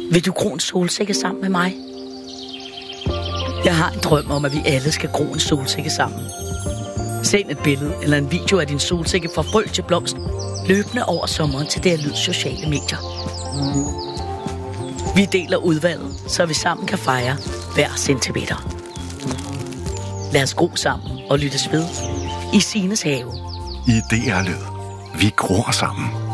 Vil du gro en solsikke sammen med mig? Jeg har en drøm om, at vi alle skal gro en solsikke sammen. Send et billede eller en video af din solsikke fra frø til blomst, løbende over sommeren til det Lyd sociale medier. Vi deler udvalget, så vi sammen kan fejre hver centimeter. Lad os gro sammen og lyttes ved i Signes have. I DR Lyd. Vi gror sammen.